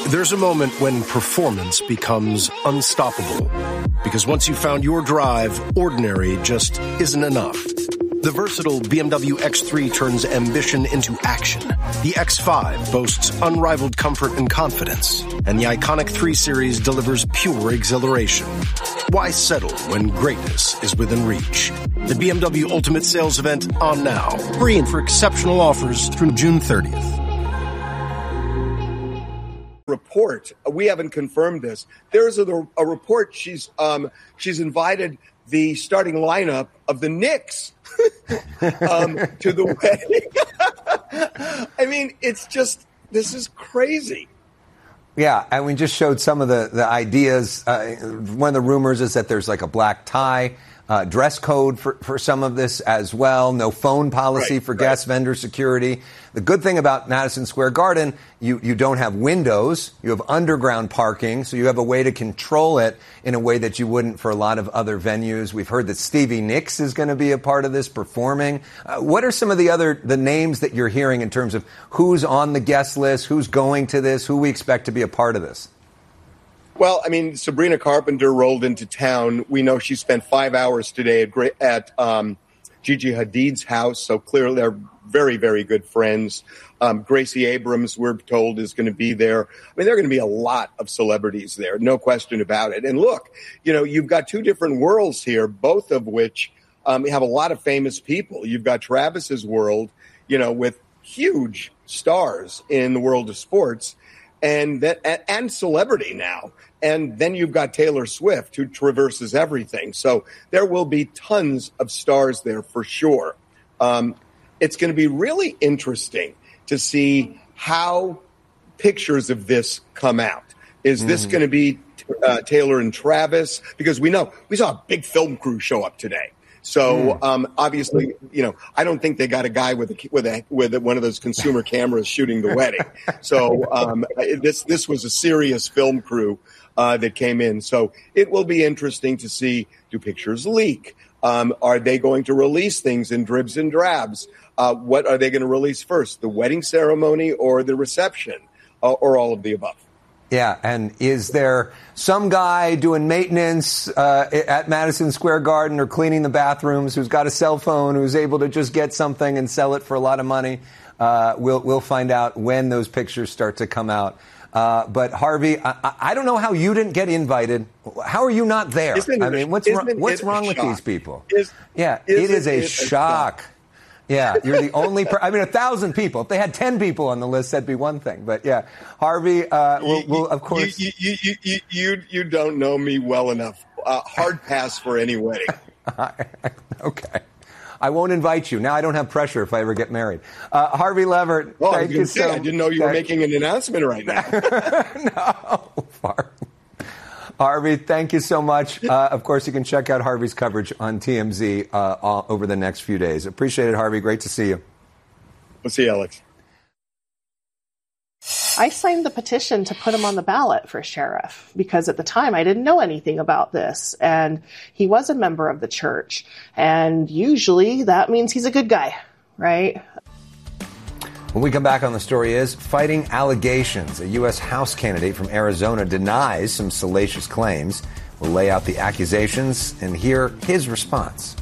There's a moment when performance becomes unstoppable. Because once you've found your drive, ordinary just isn't enough. The versatile BMW X3 turns ambition into action. The X5 boasts unrivaled comfort and confidence. And the iconic 3 Series delivers pure exhilaration. Why settle when greatness is within reach? The BMW Ultimate Sales Event on now. Free and for exceptional offers through June 30th. Report. We haven't confirmed this. There's a report. She's invited the starting lineup of the Knicks to the wedding. I mean, it's just, this is crazy. Yeah, and we just showed some of the ideas. One of the rumors is that there's like a black tie dress code for some of this as well. No phone policy for guest vendor security. The good thing about Madison Square Garden, you don't have windows. You have underground parking, so you have a way to control it in a way that you wouldn't for a lot of other venues. We've heard that Stevie Nicks is going to be a part of this performing. What are some of the names that you're hearing in terms of who's on the guest list, who's going to this, who we expect to be a part of this? Well, I mean, Sabrina Carpenter rolled into town. We know she spent 5 hours today at Gigi Hadid's house, so clearly they're very, very good friends. Gracie Abrams, we're told, is going to be there. I mean, there are going to be a lot of celebrities there, no question about it. And look, you know, you've got two different worlds here, both of which have a lot of famous people. You've got Travis's world, you know, with huge stars in the world of sports and celebrity now. And then you've got Taylor Swift, who traverses everything. So there will be tons of stars there for sure. It's going to be really interesting to see how pictures of this come out. Is this going to be Taylor and Travis? Because we saw a big film crew show up today. So obviously, you know, I don't think they got a guy with one of those consumer cameras shooting the wedding. So this was a serious film crew that came in. So it will be interesting to see, do pictures leak? Are they going to release things in dribs and drabs? What are they going to release first, the wedding ceremony or the reception, or all of the above? Yeah, and is there some guy doing maintenance at Madison Square Garden or cleaning the bathrooms who's got a cell phone, who's able to just get something and sell it for a lot of money? We'll find out when those pictures start to come out. But Harvey, I don't know how you didn't get invited. How are you not there? I mean, what's wrong with these people? It is a shock. Yeah, you're the only I mean, 1,000 people. If they had 10 people on the list, that'd be one thing. But yeah, Harvey, we'll of course. You don't know me well enough. Hard pass for any wedding. Okay. I won't invite you. Now I don't have pressure if I ever get married. Harvey Levert, thank you so much. I didn't know you were making an announcement right now. No, Harvey, thank you so much. Of course, you can check out Harvey's coverage on TMZ over the next few days. Appreciate it, Harvey. Great to see you. We'll see you, Alex. I signed the petition to put him on the ballot for sheriff because at the time I didn't know anything about this. And he was a member of the church. And usually that means he's a good guy, right? When we come back on the story is fighting allegations. A U.S. House candidate from Arizona denies some salacious claims. We'll lay out the accusations and hear his response.